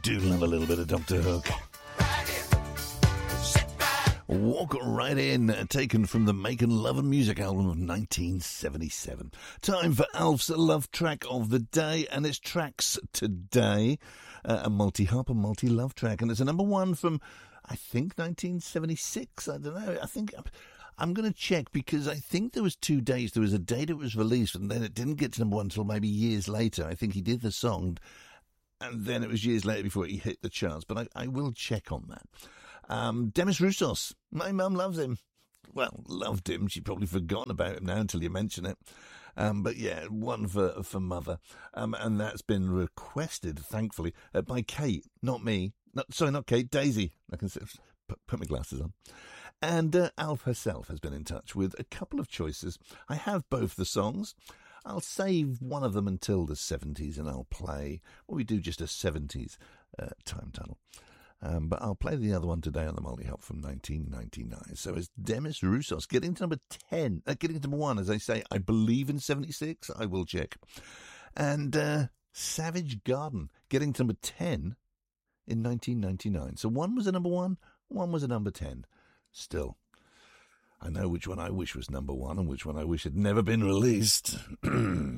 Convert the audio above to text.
do love a little bit of Dr. Hook. Walk Right In, taken from the Making Love and Music album of 1977. Time for Alf's Love Track of the Day, and it's Tracks Today, a multi-harp and multi-love track, and it's a number one from, I think, 1976. I don't know. I think I'm going to check, because I think there was 2 days. There was a date it was released, and then it didn't get to number one until maybe years later. I think he did the song, and then it was years later before he hit the charts, but I will check on that. Demis Roussos. My mum loves him. Well, loved him. She'd probably forgotten about him now until you mention it. But yeah, one for mother. And that's been requested, thankfully, by Kate, not me. Not Kate, Daisy. I can put my glasses on. And Alf herself has been in touch with a couple of choices. I have both the songs. I'll save one of them until the 70s, and I'll play, well, we do just a 70s time tunnel. But I'll play the other one today on the multi-help from 1999. So it's Demis Roussos getting to number 10, getting to number one, as I say, I believe in 76. I will check. And Savage Garden getting to number 10 in 1999. So one was a number one was a number 10. Still, I know which one I wish was number one and which one I wish had never been released.